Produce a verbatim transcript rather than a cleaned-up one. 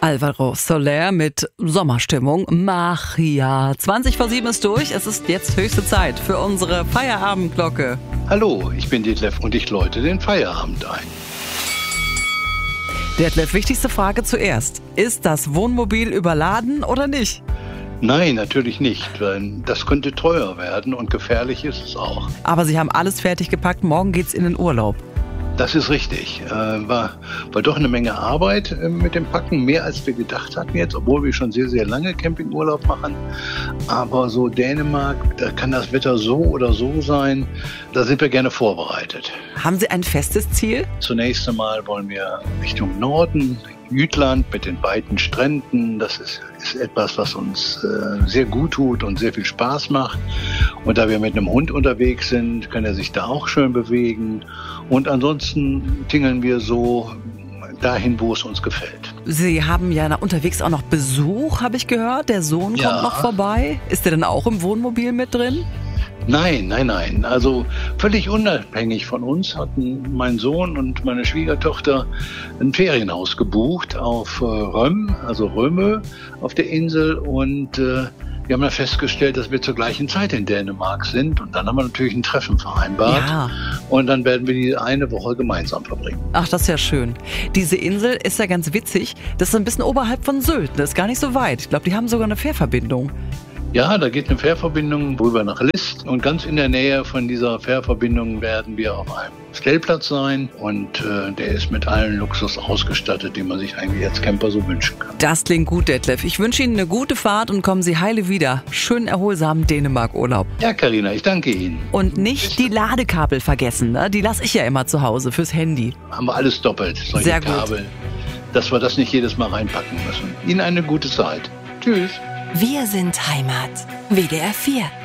Alvaro Soler mit Sommerstimmung. Magia. zwanzig vor sieben ist durch. Es ist jetzt höchste Zeit für unsere Feierabendglocke. Hallo, ich bin Detlef und ich läute den Feierabend ein. Detlef, wichtigste Frage zuerst. Ist das Wohnmobil überladen oder nicht? Nein, natürlich nicht, weil das könnte teuer werden und gefährlich ist es auch. Aber Sie haben alles fertig gepackt. Morgen geht's in den Urlaub. Das ist richtig. Äh, war, war doch eine Menge Arbeit äh, mit dem Packen, mehr als wir gedacht hatten jetzt, obwohl wir schon sehr, sehr lange Campingurlaub machen. Aber so Dänemark, da kann das Wetter so oder so sein, da sind wir gerne vorbereitet. Haben Sie ein festes Ziel? Zunächst einmal wollen wir Richtung Norden, Jütland mit den weiten Stränden. Das ist, ist etwas, was uns äh, sehr gut tut und sehr viel Spaß macht. Und da wir mit einem Hund unterwegs sind, kann er sich da auch schön bewegen. Und ansonsten tingeln wir so dahin, wo es uns gefällt. Sie haben ja unterwegs auch noch Besuch, habe ich gehört. Der Sohn Ja. kommt noch vorbei. Ist der denn auch im Wohnmobil mit drin? Nein, nein, nein. Also völlig unabhängig von uns hatten mein Sohn und meine Schwiegertochter ein Ferienhaus gebucht auf äh, Röm, also Röme auf der Insel. Und äh, wir haben dann festgestellt, dass wir zur gleichen Zeit in Dänemark sind. Und dann haben wir natürlich ein Treffen vereinbart. Ja. Und dann werden wir die eine Woche gemeinsam verbringen. Ach, das ist ja schön. Diese Insel ist ja ganz witzig. Das ist ein bisschen oberhalb von Sylt. Das ist gar nicht so weit. Ich glaube, die haben sogar eine Fährverbindung. Ja, da geht eine Fährverbindung rüber nach List. Und ganz in der Nähe von dieser Fährverbindung werden wir auf einem Stellplatz sein. Und äh, der ist mit allen Luxus ausgestattet, den man sich eigentlich als Camper so wünschen kann. Das klingt gut, Detlef. Ich wünsche Ihnen eine gute Fahrt und kommen Sie heile wieder. Schönen, erholsamen Dänemark-Urlaub. Ja, Carina, ich danke Ihnen. Und nicht die Ladekabel vergessen, ne? Die lasse ich ja immer zu Hause fürs Handy. Haben wir alles doppelt, solche Sehr gut. Kabel, dass wir das nicht jedes Mal reinpacken müssen. Ihnen eine gute Zeit. Tschüss. Wir sind Heimat. W D R vier.